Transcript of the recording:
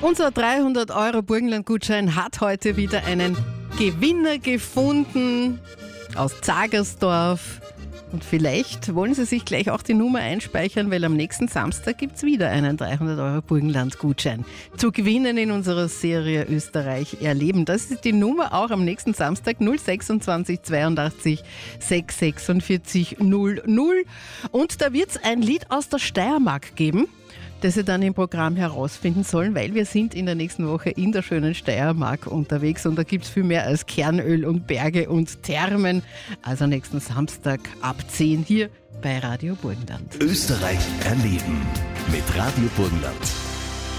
Unser 300€ Burgenland-Gutschein hat heute wieder einen Gewinner gefunden aus Zagersdorf. Und vielleicht wollen Sie sich gleich auch die Nummer einspeichern, weil am nächsten Samstag gibt es wieder einen 300€ Burgenland-Gutschein zu gewinnen in unserer Serie Österreich erleben. Das ist die Nummer auch am nächsten Samstag 026 82 646 00. Und da wird es ein Lied aus der Steiermark geben, das Sie dann im Programm herausfinden sollen, weil wir sind in der nächsten Woche in der schönen Steiermark unterwegs und da gibt es viel mehr als Kernöl und Berge und Thermen. Also nächsten Samstag ab 10 hier bei Radio Burgenland. Österreich erleben mit Radio Burgenland.